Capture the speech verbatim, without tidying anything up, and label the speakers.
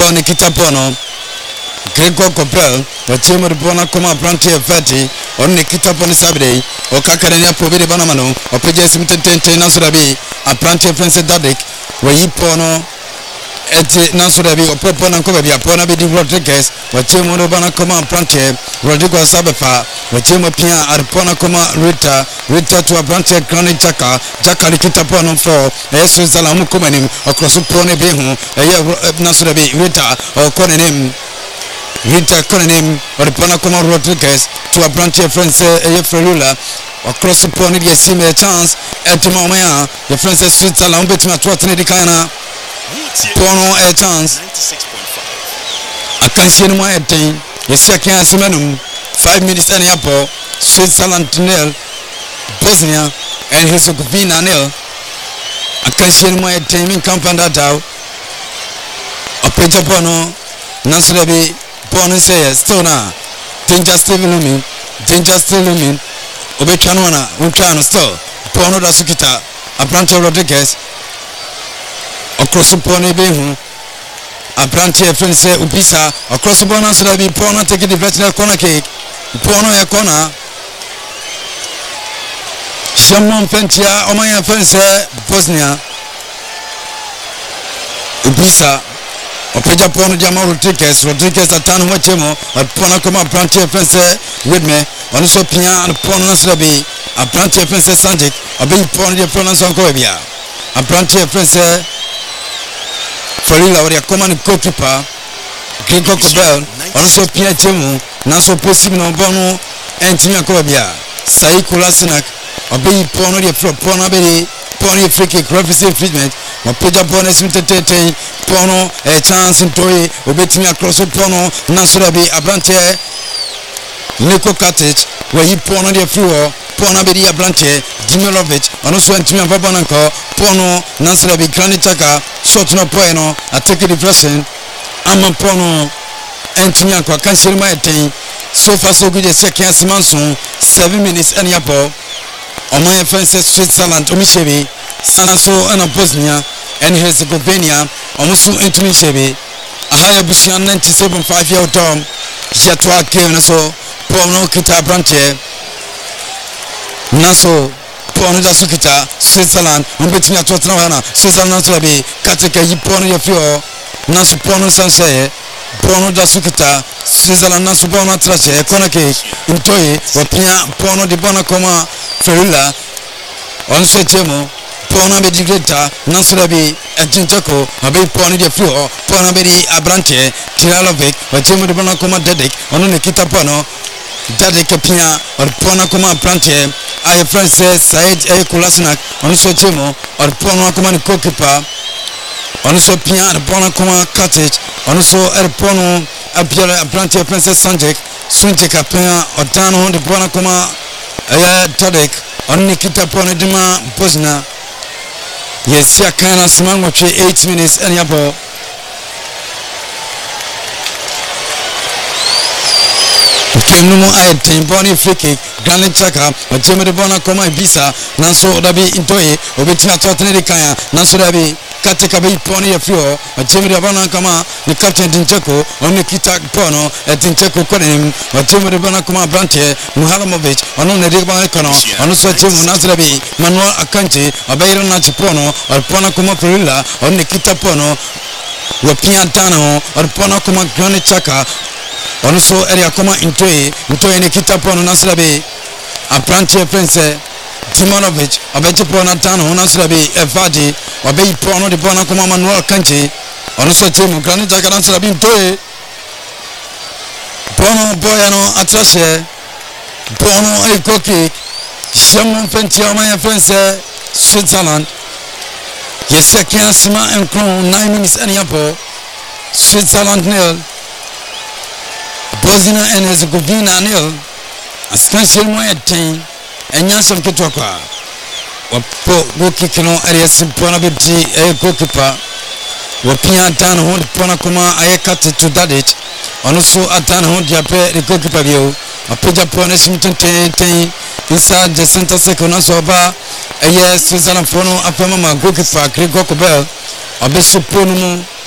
Speaker 1: Paul Nikita Pono, Gregor Copel, the Chamber of Bona Coma Brantier Fati, or Nikita Ponisabri, or Kakarania Povidi Banamano, or Pages Mutante Nasurabi, a Brantier Prince Dadik, where he Pono. Et Nasurabi or Popona Cobia, Ponabidi Rodriguez, or Chemo Bana Coma Branche, Rodrigo Sabefa, or Chemo Pia, Arpona Coma Rita, Rita to a Branche Granny Jaka, Jaka Nikita Pono for Esu Salamu Kumanim, or Crosupone Behu, a Nasurabi, Rita, or Conanim, Rita Conanim, or Pona Coma Rodriguez, to a Branche Friends, a Frelula. Across the pony, you see me a chance. At the moment, the French Sweet Salam between a trotting the Kana. Pono a chance. I can see no more thing. The second Simanum, five minutes and apple, Switzerland to nail, Bosnia, and Herzegovina nail. I can see no more thing in compound that out. A page of Pono, Nasrabi, Pono says, Stona, danger still looming, danger still looming. Obechanwana, Unchano still, Pono da Sukita, a branch of Rodriguez, across the pony behu, a branch of French Ubisa, across the bonus that be Pono taking the veterinary corner cake, Pono a corner. Shamon Pentia, Omaya Fence, Bosnia, Ubisa, Opeja Pono Jama Rodriguez, Rodriguez at Tano Chemo, at Ponacoma branch of Fence with me. On so Pia and Ponas Rabi, a branch of Prince Sanjik, a big pony of Pronas on Cobia, a branch of Prince Farilla or a common goalkeeper, Gregor Cobel, on so Pia Chemu, Naso Posimo Bono, and Tina Cobia, Sai Kulasinak, a big pony of Ponabedi, pony free kick referee treatment, or Peja Bones Mutete, Pono, a chance in Toy, Obetimi across the Pono, Nasurabi, a branch. Nico Cottage, where he pawned on the floor, Ponabedia Blanche, Dimilovic, and also Antimia Babananko, Pono, Nasrabi, Granitaka, Sotno Poeno, a take the dressing, Amma Pono, Antimianco, cancel my thing. So far, so good, a second Simonson, seven minutes and Yapo, on my offenses, Switzerland, Omishebi, Sanaso and Bosnia, and Herzegovina, almost into Mishebi, a higher Busian ninety-seven point five year Tom, Jatwa Kenaso. Pono kita branche Naso Pono da Sukita Switzerland Mbetimi atotna wana Switzerland to be Kateka yi Pono ya fio Naso Pono sanse Pono da Sukita Switzerland Naso Pono trache kona ke Mtoyi wapia Pono di bona koma Ferula Onso chemo Pono be digreta Naso rabi Ajinchako abe Pono ya fio Pono be di abranche Tiralovic wachemo di bona koma Dedek Ono Nikita Pono Daddy Capia or Pona Coma Planche, I Francis Said A. Kulasnak, on so Chemo, or Pona Coman Cokipa, on so Pia, Pona Coma Cottage, on so El Pono, a Pia, a Planche Princess Sanjek, Swinche Capia, or Tano, the Pona Coma, a Tadek, on Nikita Pona Dima, Bosna. Yes, Yakana Sman, watch eight minutes and Yabo. Numo ay timboni free kick Granit Xhaka wacheme de bona koma visa nanso dabi intoye obetina totene de kaya nanso dabi katika bei poni ya fio wacheme de bona kama ni captain Dincheko oni kita pono Dincheko konem wacheme de bona koma Branche Muhalamovic ono ne de bona kono ono so chemu nanso dabi Manuel Akanji abayro na chipono or pona koma Perilla oni kita pono wapia tano or pona koma Granit Xhaka On so area koma intoe intoe ne kita pono nasrabe a branche prince Timonovic abeje pono tano nasrabe evadi abe pono de pono koma Manuel Kanji on so temu Granit Xhaka nasrabe intoe pono boyano atrase pono e koki shamon penti ama prince Switzerland yesa kiasima enkron nine minutes and yapo Switzerland nil Bosnia and Herzegovina nil askanshel mo etin enya som kitokwa wapo gokikino arias pona beti e gokipa wapia tan ho pona kuma ayekati to dadit onuso atan ho diape de gokipa bio apeja pona simten ten inside the center second so ba eye Switzerland fono afema ma gokipa Gregor Kobel abesu ponu